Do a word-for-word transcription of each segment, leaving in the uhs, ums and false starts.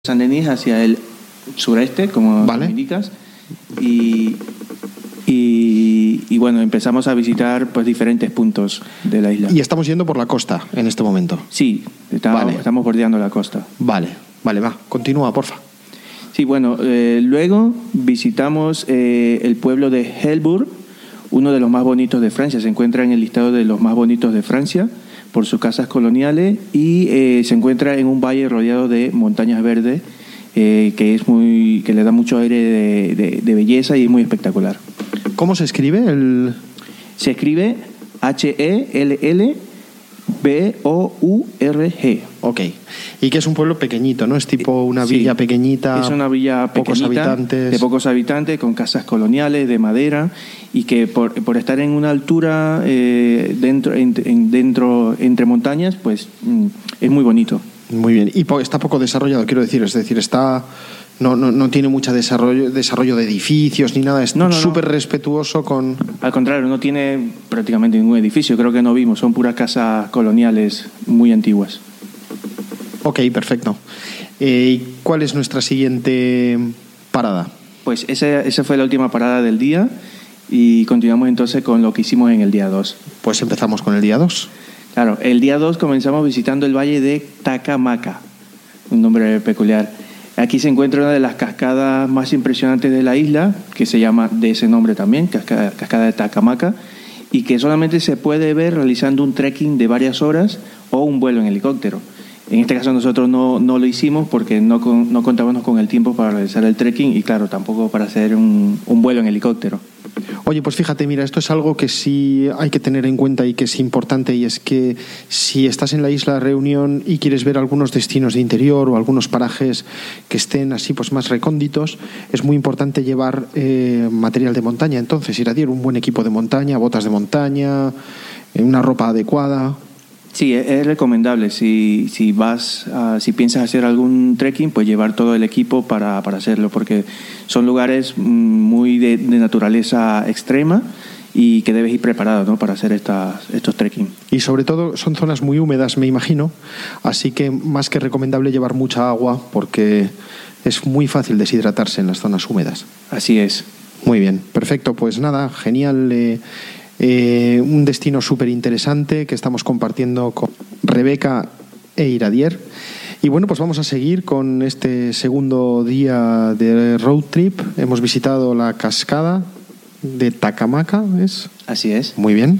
Saint-Denis hacia el sureste, como vale. indicas, y, y, y bueno, empezamos a visitar pues diferentes puntos de la isla. Y estamos yendo por la costa en este momento. Sí, está, vale. estamos bordeando la costa. Vale, vale, va, continúa, porfa. Sí, bueno, eh, luego visitamos eh, el pueblo de Helbourg, uno de los más bonitos de Francia. Se encuentra en el listado de los más bonitos de Francia por sus casas coloniales y eh, se encuentra en un valle rodeado de montañas verdes eh, que es muy que le da mucho aire de, de, de belleza y es muy espectacular. ¿Cómo se escribe el...? Se escribe H E L L B O U R G. Ok. Y que es un pueblo pequeñito, ¿no? Es tipo una Sí, villa pequeñita. Es una villa pocos pequeñita, habitantes. de pocos habitantes, con casas coloniales de madera y que por, por estar en una altura eh, dentro, en, en, dentro entre montañas, pues mm, es muy bonito. Muy bien. Y po- está poco desarrollado, quiero decir. Es decir, está... No, no, no tiene mucho desarrollo, desarrollo de edificios ni nada, es No, no, súper no. respetuoso con... Al contrario, no tiene prácticamente ningún edificio, creo que no vimos, son puras casas coloniales muy antiguas. Ok, perfecto. Eh, ¿y cuál es nuestra siguiente parada? Pues esa, esa fue la última parada del día y continuamos entonces con lo que hicimos en el día dos. Pues empezamos con el día dos. Claro, el día dos comenzamos visitando el valle de Tacamaca, un nombre peculiar. Aquí se encuentra una de las cascadas más impresionantes de la isla, que se llama de ese nombre también, cascada, cascada de Tacamaca, y que solamente se puede ver realizando un trekking de varias horas o un vuelo en helicóptero. En este caso nosotros no, no lo hicimos porque no, con, no contábamos con el tiempo para realizar el trekking y claro, tampoco para hacer un, un vuelo en helicóptero. Oye, pues fíjate, mira, esto es algo que sí hay que tener en cuenta y que es importante, y es que si estás en la isla Reunión y quieres ver algunos destinos de interior o algunos parajes que estén así pues más recónditos, es muy importante llevar eh, material de montaña. Entonces, ir a dir un buen equipo de montaña, botas de montaña, eh, una ropa adecuada. Sí, es recomendable. Si, si vas, uh, si piensas hacer algún trekking, pues llevar todo el equipo para, para hacerlo, porque son lugares muy de, de naturaleza extrema y que debes ir preparado, ¿no?, para hacer estas, estos trekking. Y sobre todo son zonas muy húmedas, me imagino, así que más que recomendable llevar mucha agua porque es muy fácil deshidratarse en las zonas húmedas. Así es. Muy bien, perfecto. Pues nada, genial. Eh, Eh, un destino súper interesante que estamos compartiendo con Rebeca e Iradier. Y bueno, pues vamos a seguir con este segundo día de road trip. Hemos visitado la cascada de Tacamaca, ¿es? Así es. Muy bien.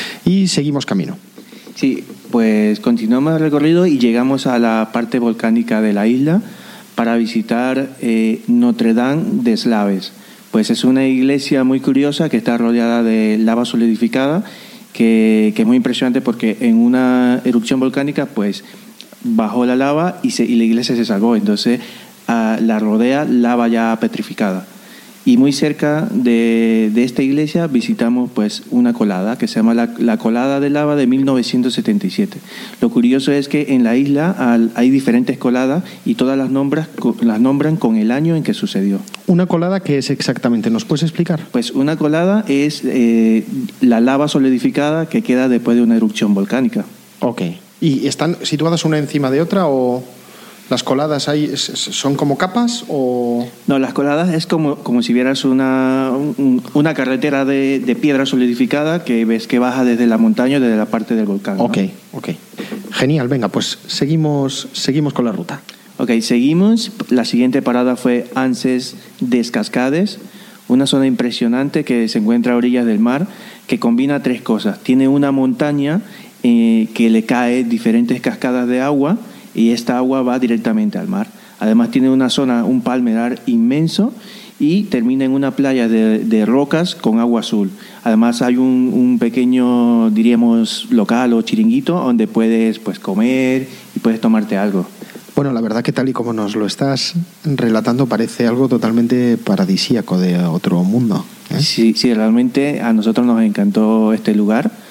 Y seguimos camino. Sí, pues continuamos el recorrido y llegamos a la parte volcánica de la isla para visitar eh, Notre Dame des Laves. Pues es una iglesia muy curiosa que está rodeada de lava solidificada, que, que es muy impresionante porque en una erupción volcánica pues bajó la lava y, se, y la iglesia se salvó. Entonces uh, la rodea lava ya petrificada. Y muy cerca de, de esta iglesia visitamos pues una colada que se llama la, la colada de lava de mil novecientos setenta y siete. Lo curioso es que en la isla al, hay diferentes coladas y todas las, nombras, las nombran con el año en que sucedió. ¿Una colada qué es exactamente? ¿Nos puedes explicar? Pues una colada es eh, la lava solidificada que queda después de una erupción volcánica. Ok. ¿Y están situadas una encima de otra o...? ¿Las coladas hay, son como capas o...? No, las coladas es como, como si vieras una, un, una carretera de, de piedra solidificada que ves que baja desde la montaña, desde la parte del volcán, ¿no? Ok, ok. Genial, venga, pues seguimos, seguimos con la ruta. Ok, seguimos. La siguiente parada fue Anses des Cascades, una zona impresionante que se encuentra a orillas del mar, que combina tres cosas. Tiene una montaña eh, que le cae diferentes cascadas de agua, y esta agua va directamente al mar. Además tiene una zona, un palmerar inmenso y termina en una playa de, de rocas con agua azul. Además hay un, un pequeño, diríamos, local o chiringuito donde puedes pues comer y puedes tomarte algo. Bueno, la verdad que tal y como nos lo estás relatando parece algo totalmente paradisíaco, de otro mundo, ¿eh? Sí, sí, realmente a nosotros nos encantó este lugar.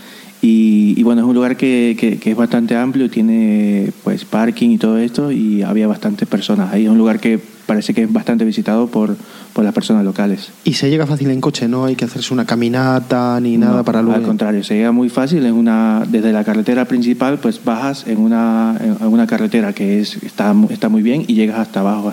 Y, y bueno, es un lugar que, que, que es bastante amplio, tiene pues parking y todo esto, y había bastantes personas ahí. Es un lugar que parece que es bastante visitado por, por las personas locales. Y se llega fácil en coche, no hay que hacerse una caminata ni nada no, para luego. Al contrario, se llega muy fácil. En una, desde la carretera principal, pues bajas en una, en una carretera que es, está, está muy bien, y llegas hasta abajo,